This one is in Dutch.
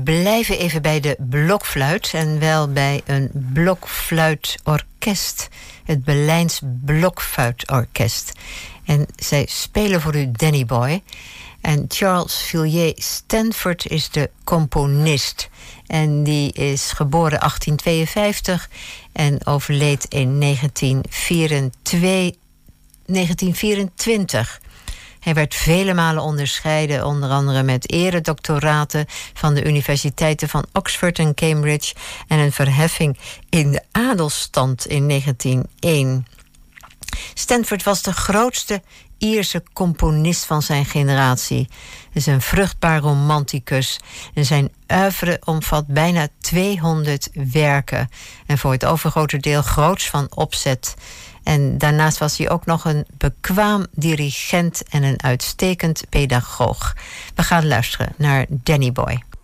blijven even bij de blokfluit en wel bij een blokfluitorkest. Het Berlijns Blokfluitorkest. En zij spelen voor u Danny Boy. En Charles Villiers-Stanford is de componist. En die is geboren 1852 en overleed in 1924. Hij werd vele malen onderscheiden, onder andere met eredoctoraten van de universiteiten van Oxford en Cambridge en een verheffing in de adelstand in 1901. Stanford was de grootste Ierse componist van zijn generatie. Hij is een vruchtbaar romanticus en zijn oeuvre omvat bijna 200 werken en voor het overgrote deel groots van opzet. En daarnaast was hij ook nog een bekwaam dirigent en een uitstekend pedagoog. We gaan luisteren naar Danny Boy.